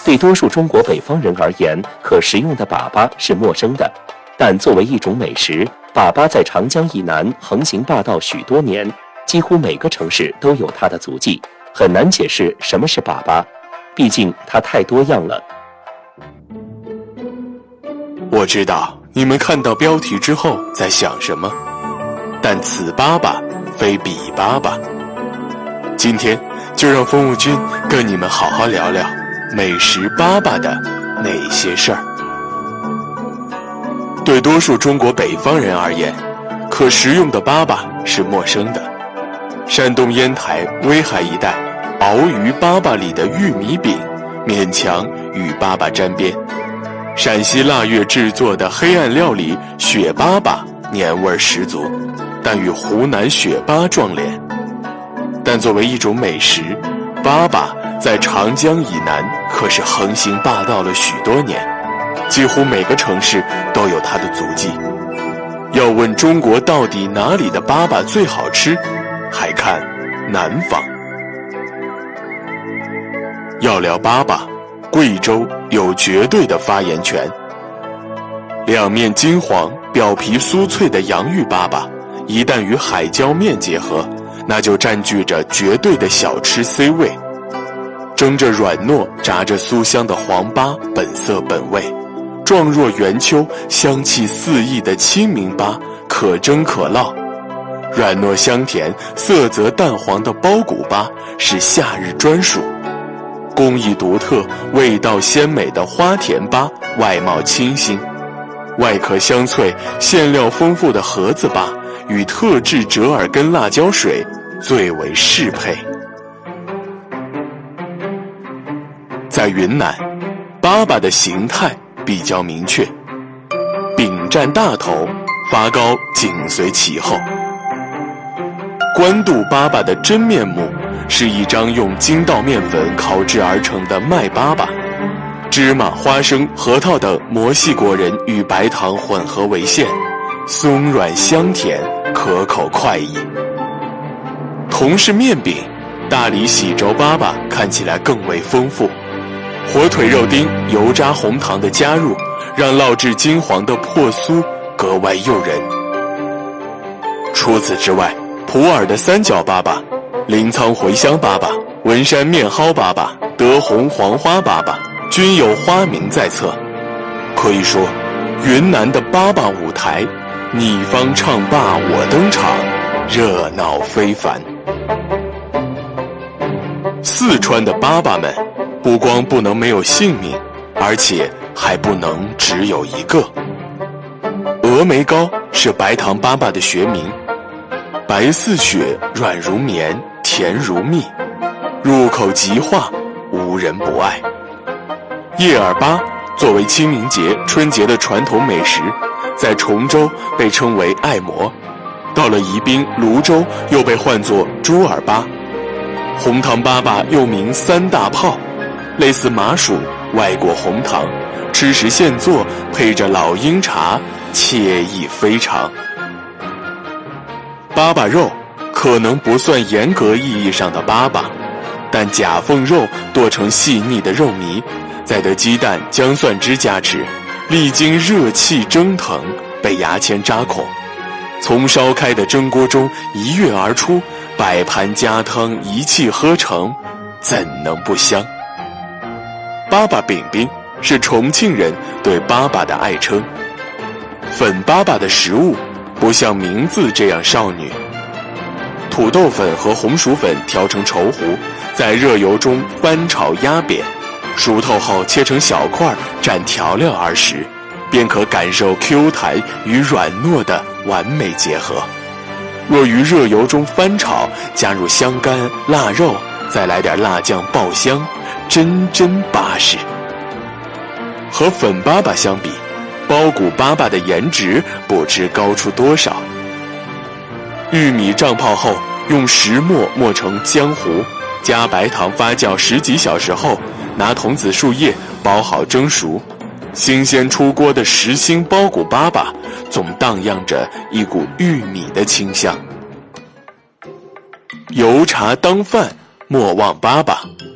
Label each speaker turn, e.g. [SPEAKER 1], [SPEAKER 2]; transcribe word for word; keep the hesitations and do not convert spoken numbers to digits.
[SPEAKER 1] 对多数中国北方人而言，可食用的粑粑是陌生的，但作为一种美食，粑粑在长江以南横行霸道许多年，几乎每个城市都有它的足迹，很难解释什么是粑粑，毕竟它太多样了。
[SPEAKER 2] 我知道你们看到标题之后在想什么，但此粑粑非彼粑粑。今天就让风物君跟你们好好聊聊美食粑粑的那些事儿。对多数中国北方人而言，可食用的粑粑是陌生的。山东烟台、威海一带，熬鱼粑粑里的玉米饼勉强与粑粑沾边。陕西腊月制作的黑暗料理雪粑粑年味十足，但与湖南雪粑撞脸。但作为一种美食，粑粑在长江以南可是横行霸道了许多年，几乎每个城市都有它的足迹。要问中国到底哪里的粑粑最好吃，还看南方。要聊粑粑，贵州有绝对的发言权。两面金黄、表皮酥脆的洋芋粑粑，一旦与海椒面结合，那就占据着绝对的小吃 C 位。蒸着软糯、炸着酥香的黄粑本色本味，状若圆丘、香气四溢的清明粑可蒸可烙，软糯香甜、色泽淡黄的包谷粑是夏日专属，工艺独特、味道鲜美的花田粑外貌清新，外壳香脆、馅料丰富的盒子粑与特制折耳根辣椒水最为适配。在云南，粑粑的形态比较明确，饼占大头，发糕紧随其后。官渡粑粑的真面目是一张用筋道面粉烤制而成的麦粑粑，芝麻、花生、核桃等磨细果仁与白糖混合为馅，松软香甜，可口快意。同是面饼，大理喜轴粑粑看起来更为丰富，火腿肉丁、油炸红糖的加入，让烙制金黄的破酥格外诱人。除此之外，普洱的三角粑粑、临沧茴香粑粑、文山面蒿粑粑、德宏黄花粑粑均有花名在册。可以说，云南的粑粑舞台，你方唱罢我登场，热闹非凡。四川的粑粑们不光不能没有姓名，而且还不能只有一个。峨眉糕是白糖粑粑的学名，白似雪，软如绵，甜如蜜，入口即化，无人不爱。叶耳粑作为清明节、春节的传统美食，在崇州被称为艾馍，到了宜宾、泸州又被唤作猪耳粑。红糖粑粑又名三大炮，类似麻薯，外裹红糖，吃时现做，配着老鹰茶，惬意非常。粑粑肉可能不算严格意义上的粑粑，但甲凤肉剁成细腻的肉糜，再得鸡蛋、姜蒜汁加持，历经热气蒸腾，被牙签扎孔，从烧开的蒸锅中一跃而出，百盘加汤一气呵成，怎能不香？粑粑饼饼是重庆人对粑粑的爱称。粉粑粑的食物不像名字这样少女，土豆粉和红薯粉调成稠糊，在热油中翻炒压扁，熟透后切成小块蘸调料而食，便可感受 Q 弹与软糯的完美结合。若于热油中翻炒，加入香干、腊肉，再来点辣酱爆香，真真巴适。和粉粑粑相比，包谷粑粑的颜值不知高出多少。玉米胀泡后，用石磨磨成浆糊，加白糖发酵十几小时后，拿童子树叶包好蒸熟。新鲜出锅的实心包谷粑粑总荡漾着一股玉米的清香。油茶当饭，莫忘粑粑。